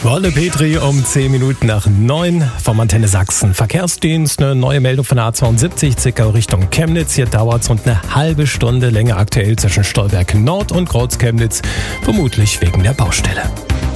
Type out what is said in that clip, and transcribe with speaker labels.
Speaker 1: Wolle Petri um 10 Minuten nach 9 vom Antenne Sachsen. Verkehrsdienst, eine neue Meldung von der A72, Zickau Richtung Chemnitz. Hier dauert es rund eine halbe Stunde länger aktuell zwischen Stolberg Nord und Kreuz-Chemnitz, vermutlich wegen der Baustelle.